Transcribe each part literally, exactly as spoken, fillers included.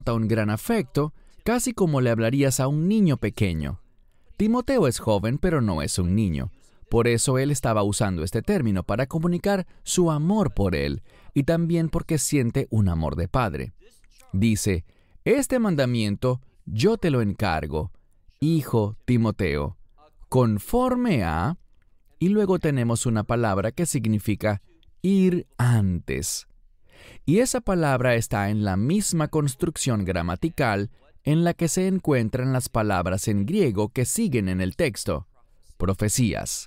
un gran afecto, casi como le hablarías a un niño pequeño. Timoteo es joven, pero no es un niño. Por eso él estaba usando este término para comunicar su amor por él, y también porque siente un amor de padre. Dice, este mandamiento yo te lo encargo, hijo Timoteo, conforme a... Y luego tenemos una palabra que significa ir antes. Y esa palabra está en la misma construcción gramatical en la que se encuentran las palabras en griego que siguen en el texto, profecías.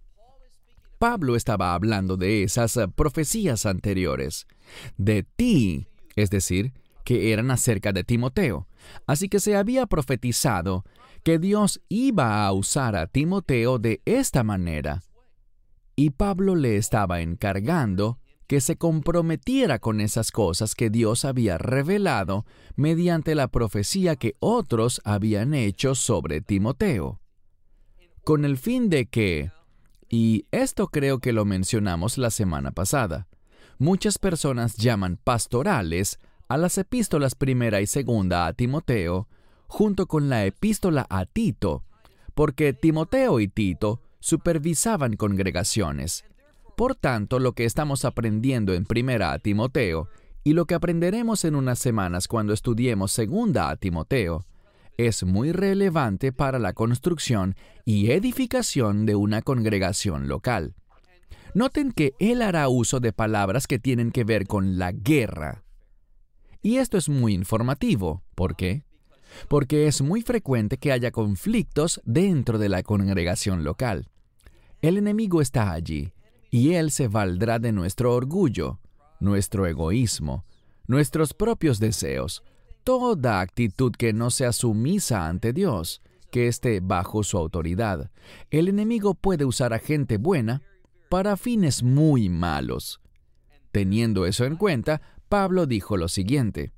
Pablo estaba hablando de esas profecías anteriores, de ti, es decir, que eran acerca de Timoteo. Así que se había profetizado que Dios iba a usar a Timoteo de esta manera. Y Pablo le estaba encargando que se comprometiera con esas cosas que Dios había revelado mediante la profecía que otros habían hecho sobre Timoteo. Con el fin de que, y esto creo que lo mencionamos la semana pasada, muchas personas llaman pastorales a las epístolas primera y segunda a Timoteo, junto con la epístola a Tito, porque Timoteo y Tito supervisaban congregaciones. Por tanto, lo que estamos aprendiendo en primera a Timoteo y lo que aprenderemos en unas semanas cuando estudiemos segunda a Timoteo es muy relevante para la construcción y edificación de una congregación local. Noten que él hará uso de palabras que tienen que ver con la guerra. Y esto es muy informativo. ¿Por qué? Porque es muy frecuente que haya conflictos dentro de la congregación local. El enemigo está allí, y él se valdrá de nuestro orgullo, nuestro egoísmo, nuestros propios deseos, toda actitud que no sea sumisa ante Dios, que esté bajo su autoridad. El enemigo puede usar a gente buena para fines muy malos. Teniendo eso en cuenta, Pablo dijo lo siguiente: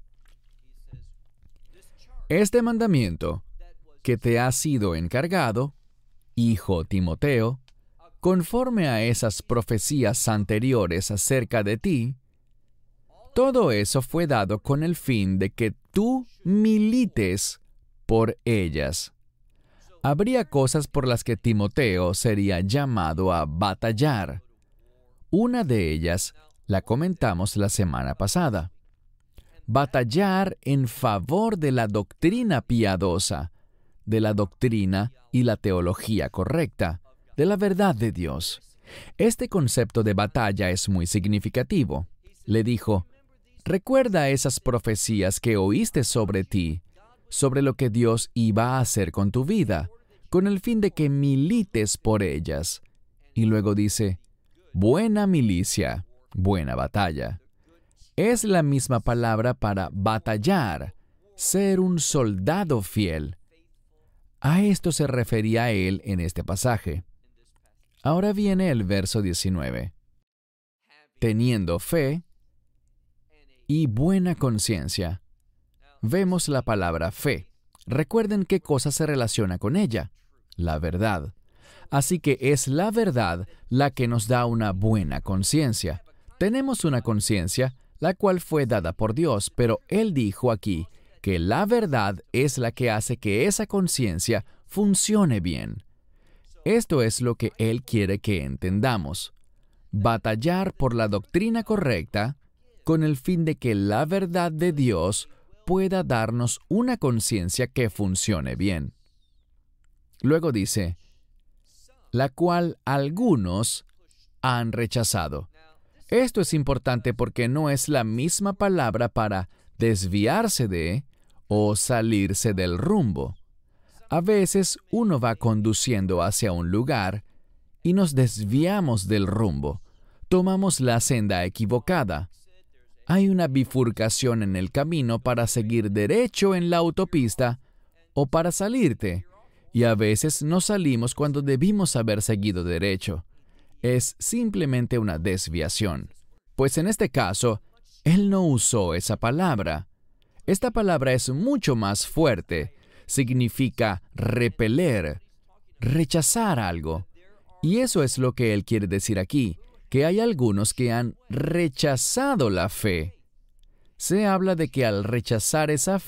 este mandamiento que te ha sido encargado, hijo Timoteo, conforme a esas profecías anteriores acerca de ti, todo eso fue dado con el fin de que tú milites por ellas. Habría cosas por las que Timoteo sería llamado a batallar. Una de ellas la comentamos la semana pasada. Batallar en favor de la doctrina piadosa, de la doctrina y la teología correcta, de la verdad de Dios. Este concepto de batalla es muy significativo. Le dijo, recuerda esas profecías que oíste sobre ti, sobre lo que Dios iba a hacer con tu vida, con el fin de que milites por ellas. Y luego dice, buena milicia, buena batalla. Es la misma palabra para batallar, ser un soldado fiel. A esto se refería él en este pasaje. Ahora viene el verso diecinueve. Teniendo fe y buena conciencia. Vemos la palabra fe. Recuerden qué cosa se relaciona con ella. La verdad. Así que es la verdad la que nos da una buena conciencia. Tenemos una conciencia, la cual fue dada por Dios, pero Él dijo aquí que la verdad es la que hace que esa conciencia funcione bien. Esto es lo que Él quiere que entendamos. Batallar por la doctrina correcta con el fin de que la verdad de Dios pueda darnos una conciencia que funcione bien. Luego dice, la cual algunos han rechazado. Esto es importante porque no es la misma palabra para desviarse de o salirse del rumbo. A veces uno va conduciendo hacia un lugar y nos desviamos del rumbo. Tomamos la senda equivocada. Hay una bifurcación en el camino para seguir derecho en la autopista o para salirte, y a veces no salimos cuando debimos haber seguido derecho. Es simplemente una desviación. Pues en este caso, él no usó esa palabra. Esta palabra es mucho más fuerte. Significa repeler, rechazar algo. Y eso es lo que él quiere decir aquí, que hay algunos que han rechazado la fe. se habla de que al rechazar esa